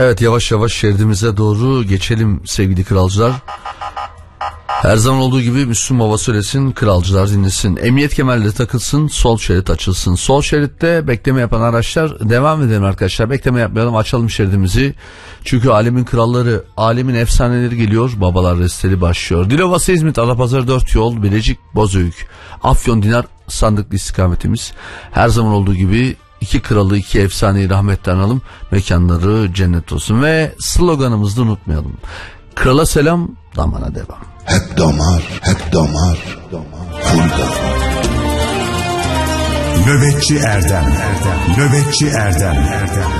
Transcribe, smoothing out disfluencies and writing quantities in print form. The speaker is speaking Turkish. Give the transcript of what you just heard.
Evet, yavaş yavaş şeridimize doğru geçelim sevgili kralcılar. Her zaman olduğu gibi Müslüm Baba söylesin, kralcılar dinlesin. Emniyet kemerleri takılsın, sol şerit açılsın. Sol şeritte bekleme yapan araçlar devam edelim arkadaşlar. Bekleme yapmayalım, açalım şeridimizi. Çünkü alemin kralları, alemin efsaneleri geliyor. Babalar resteli başlıyor. Dilovası İzmit, Adapazarı 4 yol, Bilecik, Bozüyük, Afyon, Dinar, Sandıklı istikametimiz. Her zaman olduğu gibi iki kralı, iki efsaneyi rahmetle analım. Mekanları cennet olsun. Ve sloganımızı da unutmayalım. Krala selam, damara devam. Hep damar, hep damar, full damar. Nöbetçi Erdem, Nöbetçi Erdem.